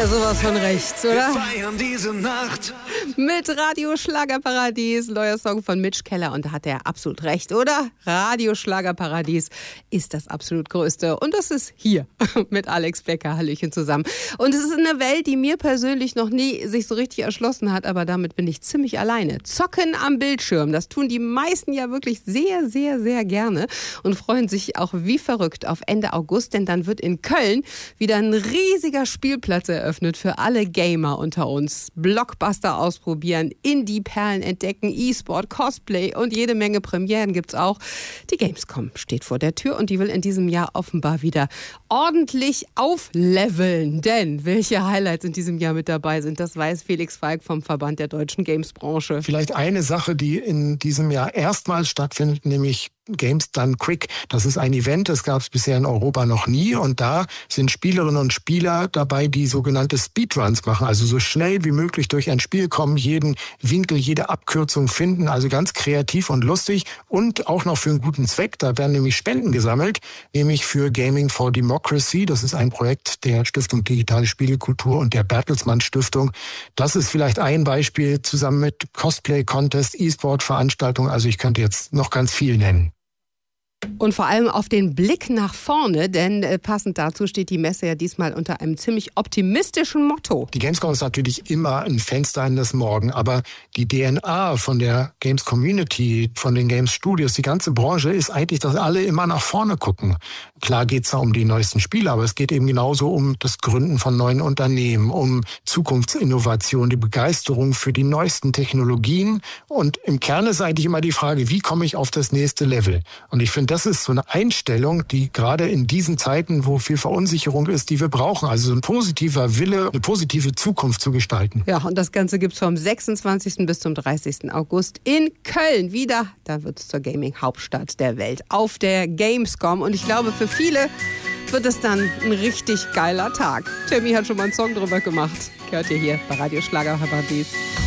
ja sowas von recht, oder? Wir feiern diese Nacht. Mit Radio Schlagerparadies, neuer Song von Mitch Keller. Und da hat er absolut recht, oder? Radio Schlagerparadies ist das absolut Größte. Und das ist hier mit Alex Becker, Hallöchen zusammen. Und es ist eine Welt, die mir persönlich noch nie sich so richtig erschlossen hat. Aber damit bin ich ziemlich alleine. Zocken am Bildschirm, das tun die meisten ja wirklich sehr, sehr, sehr gerne. Und freuen sich auch wie verrückt auf Ende August. Denn dann wird in Köln wieder ein riesiger Spielplatz eröffnet für alle Gamer unter uns. Blockbuster ausprobieren, Indie-Perlen entdecken, E-Sport, Cosplay und jede Menge Premieren gibt's auch. Die Gamescom steht vor der Tür und die will in diesem Jahr offenbar wieder ordentlich aufleveln. Denn welche Highlights in diesem Jahr mit dabei sind, das weiß Felix Falk vom Verband der deutschen Gamesbranche. Vielleicht eine Sache, die in diesem Jahr erstmals stattfindet, nämlich Games Done Quick. Das ist ein Event, das gab es bisher in Europa noch nie. Und da sind Spielerinnen und Spieler dabei, die sogenannte Speedruns machen. Also so schnell wie möglich durch ein Spiel kommen, jeden Winkel, jede Abkürzung finden. Also ganz kreativ und lustig und auch noch für einen guten Zweck. Da werden nämlich Spenden gesammelt, nämlich für Gaming for Democracy. Das ist ein Projekt der Stiftung Digitale Spielekultur und der Bertelsmann Stiftung. Das ist vielleicht ein Beispiel zusammen mit Cosplay-Contest, E-Sport-Veranstaltungen. Also ich könnte jetzt noch ganz viel nennen. Und vor allem auf den Blick nach vorne, denn passend dazu steht die Messe ja diesmal unter einem ziemlich optimistischen Motto. Die Gamescom ist natürlich immer ein Fenster in das Morgen, aber die DNA von der Games Community, von den Games Studios, die ganze Branche ist eigentlich, dass alle immer nach vorne gucken. Klar geht's da um die neuesten Spiele, aber es geht eben genauso um das Gründen von neuen Unternehmen, um Zukunftsinnovation, die Begeisterung für die neuesten Technologien. Und im Kern ist eigentlich immer die Frage, wie komme ich auf das nächste Level? Und ich finde, das ist so eine Einstellung, die gerade in diesen Zeiten, wo viel Verunsicherung ist, die wir brauchen. Also so ein positiver Wille, eine positive Zukunft zu gestalten. Ja, und das Ganze gibt's vom 26. bis zum 30. August in Köln wieder. Da wird's zur Gaming-Hauptstadt der Welt auf der Gamescom. Und ich glaube, für viele wird es dann ein richtig geiler Tag. Timmy hat schon mal einen Song drüber gemacht. Hört ihr hier bei Radio Schlagerparadies.